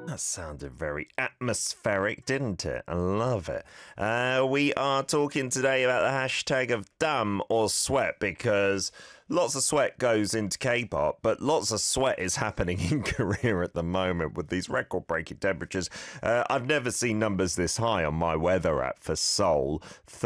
That sounded very atmospheric, didn't it? I love it. We are talking today about the hashtag of dumb or sweat because lots of sweat goes into K-pop, but lots of sweat is happening in Korea at the moment with these record-breaking temperatures. I've never seen numbers this high on my weather app for Seoul.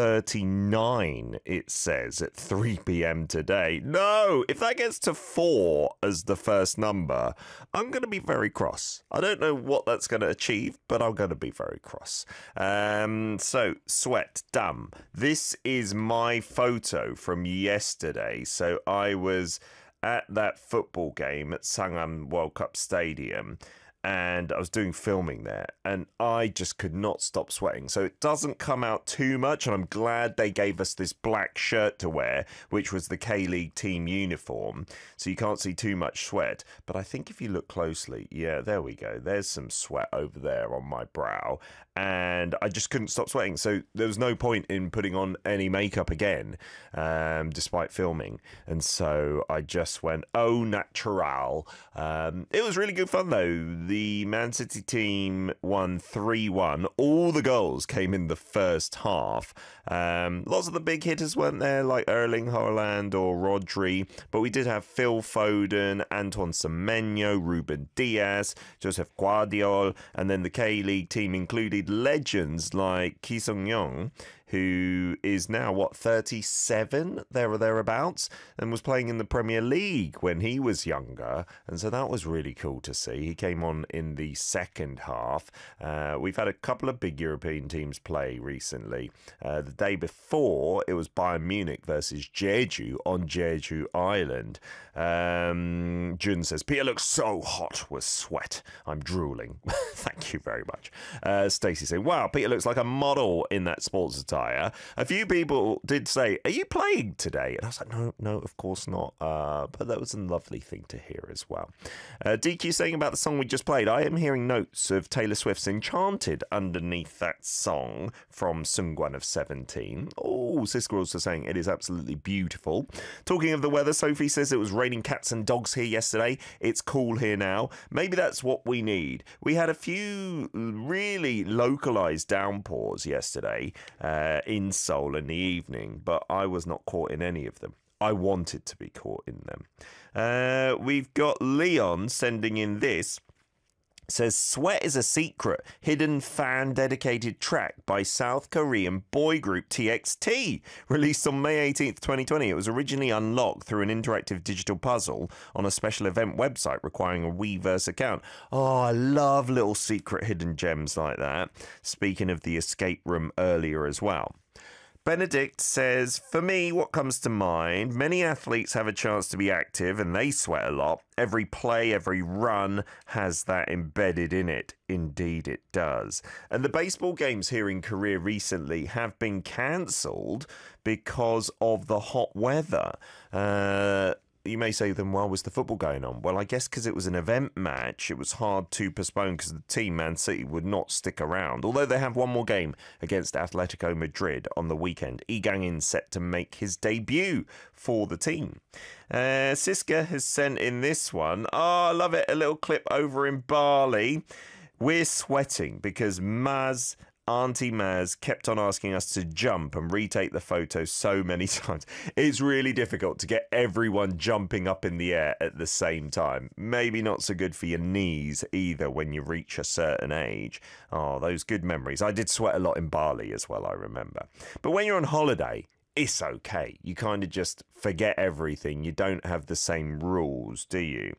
39, it says, at 3 p.m. today. No, if that gets to 4 as the first number, I'm going to be very cross. I don't know what that's going to achieve, but I'm going to be very cross. So, sweat, dumb. This is my photo from yesterday. So I was at that football game at Sangam World Cup Stadium, and I was doing filming there, and I just could not stop sweating. So it doesn't come out too much, and I'm glad they gave us this black shirt to wear, which was the K-League team uniform, so you can't see too much sweat. But I think if you look closely, yeah, there we go. There's some sweat over there on my brow, and I just couldn't stop sweating. So there was no point in putting on any makeup again, despite filming. And so I just went, au natural. It was really good fun, though. The Man City team won 3-1. All the goals came in the first half. Lots of the big hitters weren't there, like Erling Haaland or Rodri, but we did have Phil Foden, Antoine Semenyo, Ruben Diaz, Joseph Guardiola, and then the K-League team included legends like Ki Sung-young, who is now, 37, there or thereabouts, and was playing in the Premier League when he was younger. And so that was really cool to see. He came on in the second half. We've had a couple of big European teams play recently. The day before, it was Bayern Munich versus Jeju on Jeju Island. Jun says, Peter looks so hot with sweat. I'm drooling. Thank you very much. Stacey saying, wow, Peter looks like a model in that sports attire. A few people did say, are you playing today? And I was like, no, of course not. But that was a lovely thing to hear as well. DQ saying about the song we just played, I am hearing notes of Taylor Swift's Enchanted underneath that song from Seungkwan of 17. Oh, Siska also saying it is absolutely beautiful. Talking of the weather, Sophie says it was raining cats and dogs here yesterday. It's cool here now. Maybe that's what we need. We had a few really localised downpours yesterday in Seoul in the evening, but I was not caught in any of them. I wanted to be caught in them. We've got Leon sending in this. Says, Sweat is a Secret, hidden fan-dedicated track by South Korean boy group TXT, released on May 18th, 2020. It was originally unlocked through an interactive digital puzzle on a special event website requiring a Weverse account. Oh, I love little secret hidden gems like that. Speaking of the escape room earlier as well. Benedict says, for me, what comes to mind, many athletes have a chance to be active and they sweat a lot. Every play, every run has that embedded in it. Indeed, it does. And the baseball games here in Korea recently have been cancelled because of the hot weather. You may say, then why was the football going on? Well, I guess because it was an event match, it was hard to postpone because the team, Man City, would not stick around. Although they have one more game against Atletico Madrid on the weekend. Lee Gang-in set to make his debut for the team. Siska has sent in this one. Oh, I love it. A little clip over in Bali. We're sweating because Auntie Maz kept on asking us to jump and retake the photo so many times. It's really difficult to get everyone jumping up in the air at the same time. Maybe not so good for your knees either when you reach a certain age. Oh, those good memories. I did sweat a lot in Bali as well, I remember. But when you're on holiday, it's okay. You kind of just forget everything. You don't have the same rules, do you?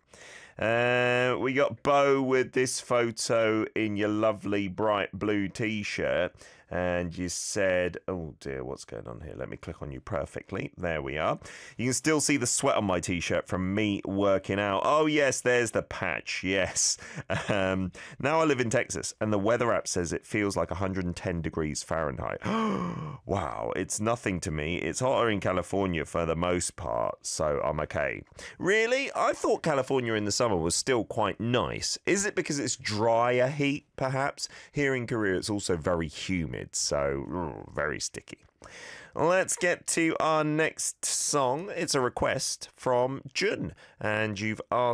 We got Bo with this photo in your lovely bright blue t-shirt, and you said, oh dear, what's going on here? Let me click on you perfectly. There we are. You can still see the sweat on my t-shirt from me working out. Oh yes, there's the patch. Yes. Now I live in Texas, and the weather app says it feels like 110 degrees Fahrenheit. Wow, it's nothing to me. It's hotter in California for the most part, so I'm okay. Really? I thought California in the summer was still quite nice. Is it because it's drier heat, perhaps? Here in Korea, it's also very humid, so very sticky. Let's get to our next song. It's a request from Jun, and you've asked